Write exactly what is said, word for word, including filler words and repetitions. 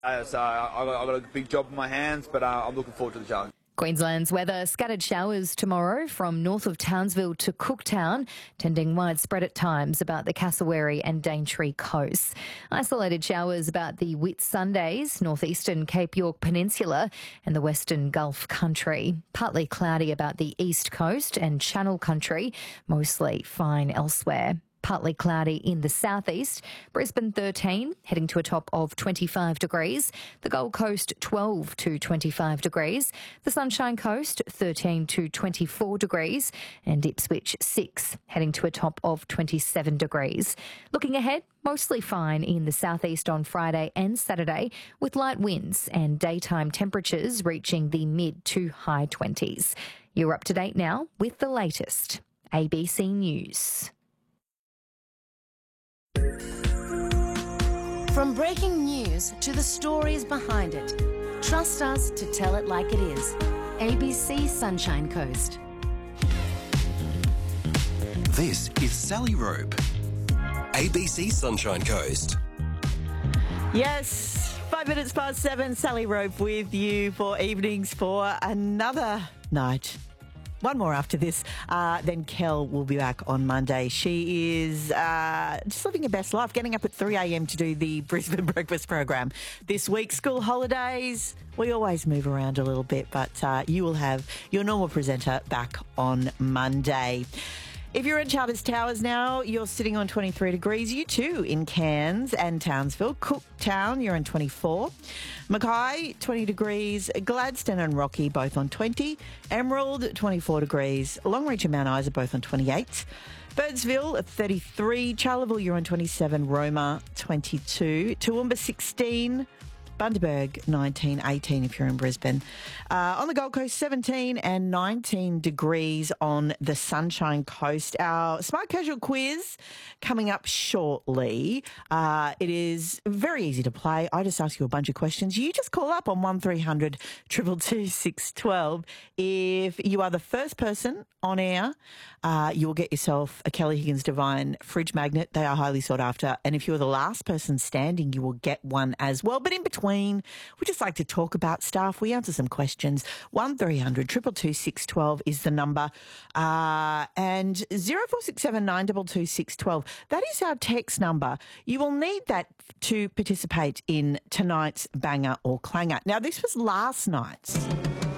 Uh, so I've got, got a big job in my hands, but uh, I'm looking forward to the challenge. Queensland's weather, scattered showers tomorrow from north of Townsville to Cooktown, tending widespread at times about the Cassowary and Daintree coasts. Isolated showers about the Whitsundays, northeastern Cape York Peninsula and the western Gulf country. Partly cloudy about the east coast and Channel country, mostly fine elsewhere. Partly cloudy in the southeast. Brisbane thirteen, heading to a top of twenty-five degrees. The Gold Coast twelve to twenty-five degrees. The Sunshine Coast thirteen to twenty-four degrees. And Ipswich six, heading to a top of twenty-seven degrees. Looking ahead, mostly fine in the southeast on Friday and Saturday, with light winds and daytime temperatures reaching the mid to high twenties. You're up to date now with the latest. A B C News. From breaking news to the stories behind it, trust us to tell it like it is. A B C Sunshine Coast. This is Sally Rope. A B C Sunshine Coast. Yes, five minutes past seven, Sally Rope with you for evenings for another night. One more after this, uh, then Kel will be back on Monday. She is uh, just living her best life, getting up at three a.m. to do the Brisbane Breakfast program. This week, school holidays, we always move around a little bit, but uh, you will have your normal presenter back on Monday. If you're in Charters Towers now, you're sitting on twenty-three degrees. You too in Cairns and Townsville. Cooktown, you're on twenty-four. Mackay, twenty degrees. Gladstone and Rocky, both on twenty. Emerald, twenty-four degrees. Longreach and Mount Isa, both on twenty-eight. Birdsville at thirty-three. Charleville, you're on twenty-seven. Roma, twenty-two. Toowoomba, sixteen. Bundaberg, nineteen, eighteen if you're in Brisbane. Uh, on the Gold Coast, seventeen and nineteen degrees on the Sunshine Coast. Our Smart Casual quiz coming up shortly. Uh, it is very easy to play. I just ask you a bunch of questions. You just call up on one three hundred two two two six one two. If you are the first person on air, uh, you will get yourself a Kelly Higgins Divine fridge magnet. They are highly sought after. And if you're the last person standing, you will get one as well. But in between, we just like to talk about stuff. We answer some questions. one three hundred two two two six one two is the number. Uh, and zero four six seven nine two two six one two, that is our text number. You will need that to participate in tonight's banger or clanger. Now, this was last night's